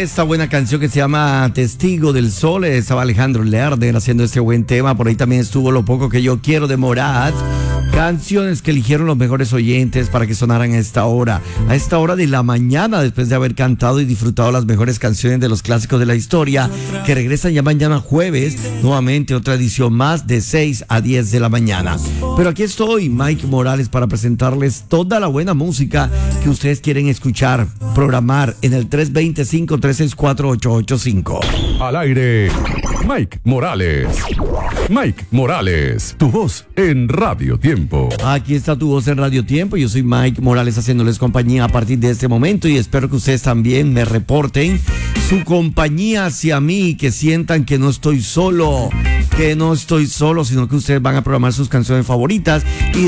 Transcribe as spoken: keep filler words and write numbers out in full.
esta buena canción que se llama Testigo del Sol. Estaba Alejandro Lerner haciendo este buen tema. Por ahí también estuvo Lo Poco Que Yo Quiero de Morat. Canciones que eligieron los mejores oyentes para que sonaran a esta hora. A esta hora de la mañana, después de haber cantado y disfrutado las mejores canciones de los clásicos de la historia, que regresan ya mañana jueves. Nuevamente otra edición más de seis a diez de la mañana. Pero aquí estoy, Mike Morales, para presentarles toda la buena música que ustedes quieren escuchar, programar en el tres dos cinco, tres seis cuatro, ocho ocho cinco. Al aire, Mike Morales. Mike Morales, tu voz en Radio Tiempo. Aquí está tu voz en Radio Tiempo. Yo soy Mike Morales haciéndoles compañía a partir de este momento y espero que ustedes también me reporten su compañía hacia mí, que sientan que no estoy solo, que no estoy solo, sino que ustedes van a programar sus canciones favoritas y